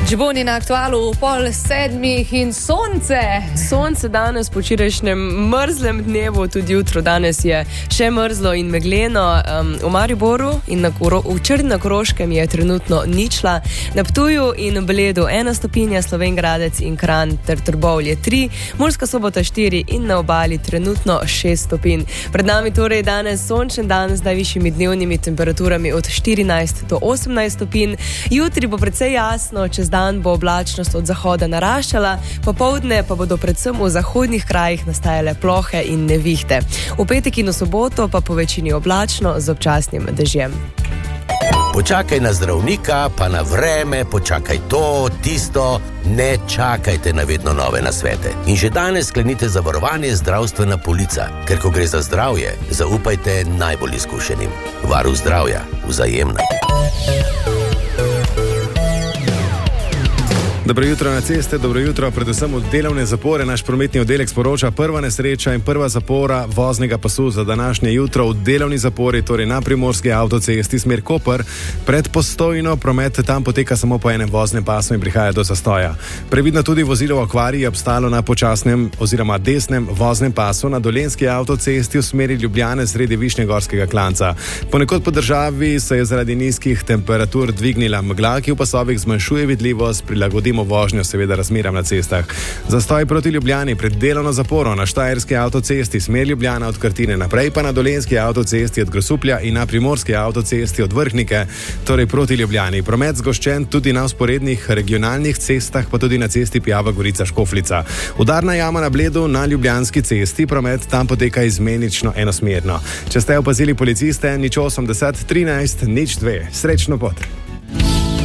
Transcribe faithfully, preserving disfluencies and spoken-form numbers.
Džiboni na aktualu pol sedmih in sonce. Sonce danes po včerajšnjem mrzlem dnevu, tudi jutro danes je še mrzlo in megleno. Um, v Mariboru in na Koro, v Črni na Koroškem je trenutno ničla, na Ptuju in Bledu ena stopinja, Slovenj Gradec in Kranj ter Trbovlje tri, Murska Sobota štiri in na obali trenutno šest stopinj. Pred nami torej danes sončen dan z najvišjimi dnevnimi temperaturami od štirinajst do osemnajst stopinj. Jutri bo precej jasno, čez dan bo oblačnost od zahoda naraščala, popoldne pa bodo predvsem v zahodnih krajih nastajale plohe in nevihte. V petek in v soboto pa po večini oblačno z občasnim dežjem. Počakaj na zdravnika, pa na vreme, počakaj to, tisto, ne čakajte na vedno nove nasvete. In že danes sklenite zavarovanje zdravstvena polica, ker ko gre za zdravje, zaupajte najbolj izkušenim. Varuh zdravja, Vzajemna. Dobro jutro na ceste, dobro jutro, predvsem od delovne zapore. Naš prometni oddelek sporoča prva nesreča in prva zapora voznega pasu za današnje jutro v delovni zapori, torej na primorski avtocesti smer Koper. Pred Postojno promet tam poteka samo po enem voznem pasu in prihaja do zastoja. Previdno tudi vozilo v akvariji je obstalo na počasnem oziroma desnem voznem pasu na Dolenjski avtocesti v smeri Ljubljane sredi Višnjegorskega klanca. Ponekod po državi se je zaradi nizkih temperatur dvignila megla, ki v pasovih zmanjšuje vidljivost, prilagodimo vožnjo seveda razmeram na cestah. Zastoj proti Ljubljani pred delovno zaporo na Štajerski avtocesti smer Ljubljana od Krtine naprej, pa na Dolenjski avtocesti od Grosuplja in na Primorski avtocesti od Vrhnike, torej proti Ljubljani. Promet zgoščen tudi na vzporednih regionalnih cestah, pa tudi na cesti Pijava Gorica Škofljica. Udarna jama na Bledu na Ljubljanski cesti, promet tam poteka izmenično enosmerno. Če ste opazili policiste, nič osemdeset trinajst nič dve. Srečno pot.